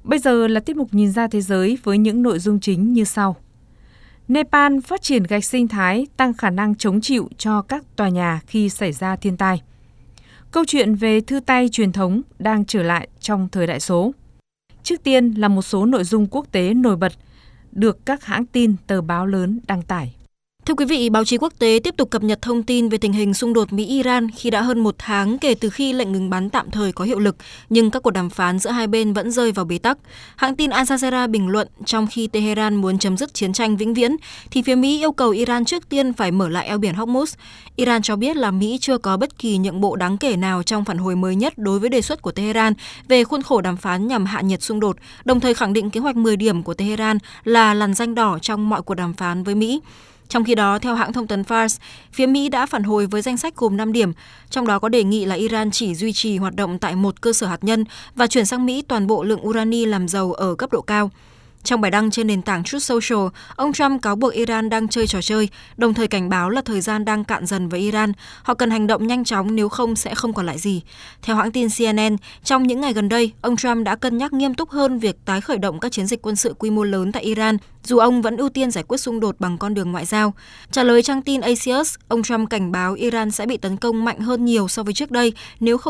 Bây giờ là tiết mục Nhìn ra thế giới với những nội dung chính như sau. Nepal phát triển gạch sinh thái tăng khả năng chống chịu cho các tòa nhà khi xảy ra thiên tai. Câu chuyện về thư tay truyền thống đang trở lại trong thời đại số. Trước tiên là một số nội dung quốc tế nổi bật được các hãng tin tờ báo lớn đăng tải. Thưa quý vị, báo chí quốc tế tiếp tục cập nhật thông tin về tình hình xung đột Mỹ-Iran khi đã hơn một tháng kể từ khi lệnh ngừng bắn tạm thời có hiệu lực, nhưng các cuộc đàm phán giữa hai bên vẫn rơi vào bế tắc. Hãng tin Al Jazeera bình luận trong khi Tehran muốn chấm dứt chiến tranh vĩnh viễn, thì phía Mỹ yêu cầu Iran trước tiên phải mở lại eo biển Hormuz. Iran cho biết là Mỹ chưa có bất kỳ nhượng bộ đáng kể nào trong phản hồi mới nhất đối với đề xuất của Tehran về khuôn khổ đàm phán nhằm hạ nhiệt xung đột, đồng thời khẳng định kế hoạch 10 điểm của Tehran là lằn ranh đỏ trong mọi cuộc đàm phán với Mỹ. Trong khi đó, theo hãng thông tấn Fars, phía Mỹ đã phản hồi với danh sách gồm 5 điểm, trong đó có đề nghị là Iran chỉ duy trì hoạt động tại một cơ sở hạt nhân và chuyển sang Mỹ toàn bộ lượng urani làm giàu ở cấp độ cao. Trong bài đăng trên nền tảng Truth Social, ông Trump cáo buộc Iran đang chơi trò chơi, đồng thời cảnh báo là thời gian đang cạn dần với Iran. Họ cần hành động nhanh chóng, nếu không sẽ không còn lại gì. Theo hãng tin CNN, trong những ngày gần đây, ông Trump đã cân nhắc nghiêm túc hơn việc tái khởi động các chiến dịch quân sự quy mô lớn tại Iran, dù ông vẫn ưu tiên giải quyết xung đột bằng con đường ngoại giao. Trả lời trang tin Axios, ông Trump cảnh báo Iran sẽ bị tấn công mạnh hơn nhiều so với trước đây nếu không